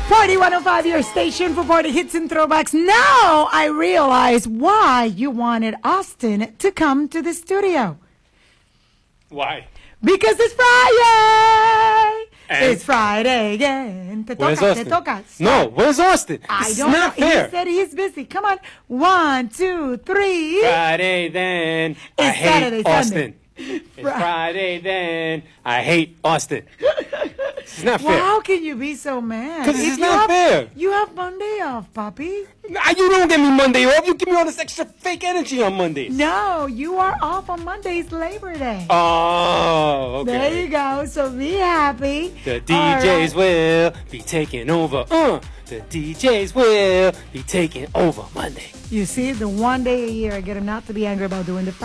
Party 105, your station for party hits and throwbacks. Now I realize why you wanted Austin to come to the studio. Why? Because it's Friday. And? It's Friday again. Where's Austin? No, where's Austin? I It's don't know. not fair. He said he's busy. Come on. 1, 2, 3. Friday then. I It's hate Saturday, Austin. Sunday. It's Friday then. I hate Austin. It's not Well, fair. how can you be so mad? 'Cause If it's you not have- fair. You have Monday off, puppy. You don't give me Monday off. You give me all this extra fake energy on Mondays. No, you are off on Mondays, Labor Day. Oh, okay. There you go. So be happy. The All DJs right. will be taking over. The DJs will be taking over Monday. You see, the one day a year I get him not to be angry about doing the